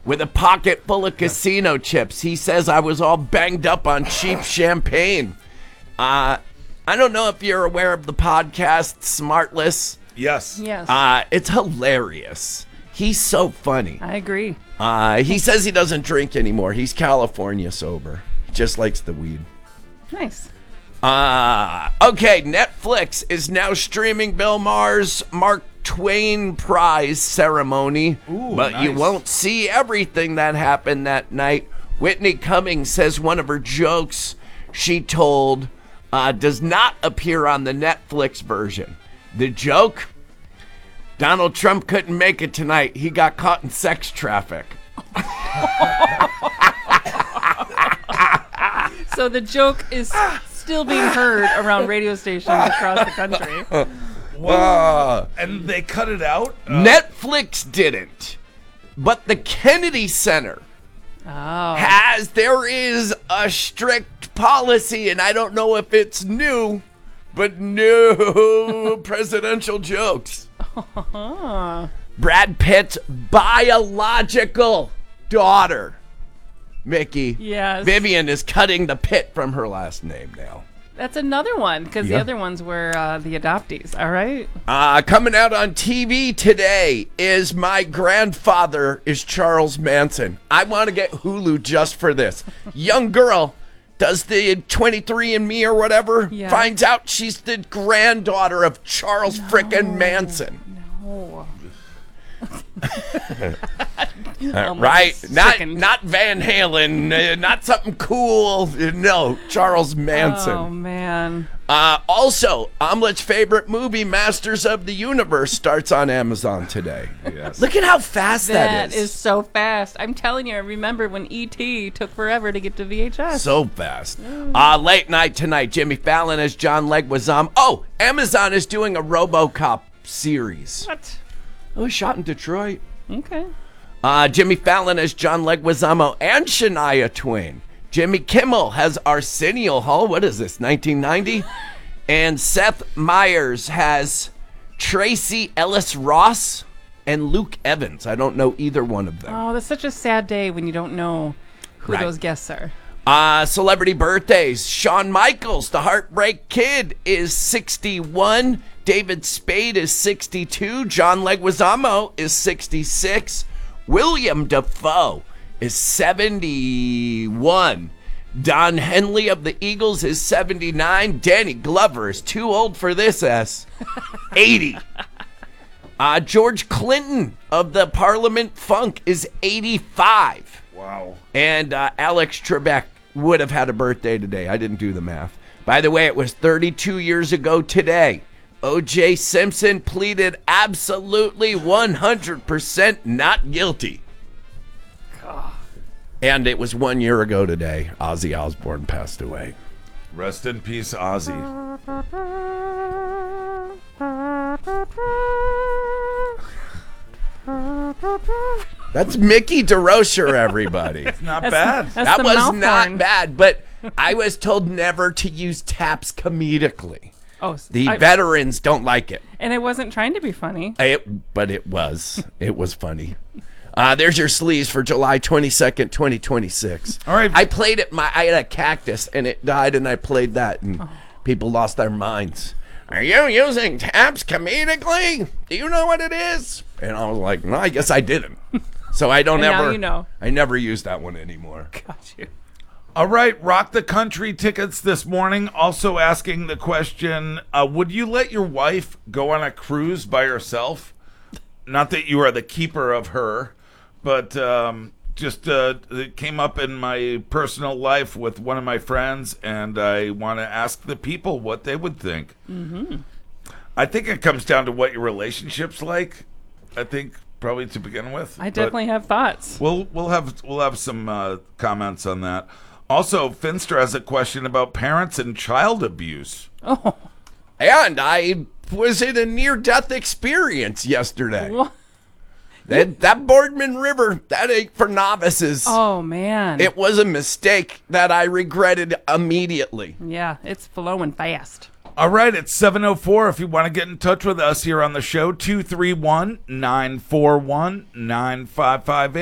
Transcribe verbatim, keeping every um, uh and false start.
with a pocket full of casino chips. He says I was all banged up on cheap champagne. Uh, I don't know if you're aware of the podcast Smartless. Yes. Yes. Uh, it's hilarious. He's so funny. I agree. Uh, he says he doesn't drink anymore. He's California sober. He just likes the weed. Nice. Uh, okay, Netflix is now streaming Bill Maher's Mark Twain Prize ceremony, Ooh, but nice. you won't see everything that happened that night. Whitney Cummings says one of her jokes she told uh, does not appear on the Netflix version. The joke? Donald Trump couldn't make it tonight. He got caught in sex traffic. So the joke is still being heard around radio stations across the country. Uh, And they cut it out? Uh, Netflix didn't, but the Kennedy Center Oh. has, there is a strict policy, and I don't know if it's new, but no presidential jokes. Brad Pitt's biological daughter, Mickey. Yes. Vivian is cutting the Pitt from her last name now. That's another one, because Yeah. the other ones were uh, the adoptees, all right? Uh, coming out on T V today is My Grandfather is Charles Manson. I want to get Hulu just for this. Young girl does the twenty-three and me or whatever, Yeah. finds out she's the granddaughter of Charles frickin' Manson. No. Uh, right? Not sickened. not Van Halen, uh, not something cool. Uh, No, Charles Manson. Oh, man. Uh, also, Omelet's favorite movie, Masters of the Universe, starts on Amazon today. Yes. Look at how fast That that is. is so fast. I'm telling you, I remember when E T took forever to get to V H S. So fast. Uh, late night tonight, Jimmy Fallon as John Leguizamo. Oh, Amazon is doing a RoboCop series. What? Oh, shot in Detroit. Okay. Uh, Jimmy Fallon as John Leguizamo and Shania Twain. Jimmy Kimmel has Arsenio Hall. What is this, nineteen ninety? And Seth Meyers has Tracy Ellis Ross and Luke Evans. I don't know either one of them. Oh, that's such a sad day when you don't know who Right. those guests are. Uh, celebrity birthdays. Shawn Michaels, the Heartbreak Kid, is sixty-one. David Spade is sixty-two. John Leguizamo is sixty-six. William Dafoe is seventy-one. Don Henley of the Eagles is seventy-nine. Danny Glover is too old for this S. eighty. Uh, George Clinton of the Parliament Funk is eighty-five. Wow. And uh, Alex Trebek would have had a birthday today. I didn't do the math. By the way, it was thirty-two years ago today. O J Simpson pleaded absolutely one hundred percent not guilty. And it was one year ago today. Ozzy Osbourne passed away. Rest in peace, Ozzy. That's Mickey DeRocher, everybody. Not That's, bad. That's That the was mouth not horn. bad, but I was told never to use taps comedically. Oh, The I- veterans don't like it. and it wasn't trying to be funny. It, but it was. It was funny. Uh, there's your sleaze for July twenty-second, twenty twenty-six. All right. I played it. My I had a cactus and it died, and I played that, and Oh. people lost their minds. Are you using taps comedically? Do you know what it is? And I was like, no, I guess I didn't. So I don't And now ever. you know. I never use that one anymore. Got you. All right, Rock the Country tickets this morning. Also asking the question, uh, would you let your wife go on a cruise by herself? Not that you are the keeper of her, but um, just uh, it came up in my personal life with one of my friends, and I want to ask the people what they would think. Mm-hmm. I think it comes down to what your relationship's like. I think probably to begin with. I but definitely have thoughts. We'll we'll have we'll have some uh, comments on that. Also, Finster has a question about parents and child abuse. Oh, And I was in a near-death experience yesterday. what? That, that Boardman River, that ain't for novices. Oh man. It was a mistake that I regretted immediately. yeah, it's flowing fast. All right, it's seven oh four. If you want to get in touch with us here on the show, two three one, nine four one, nine five five eight.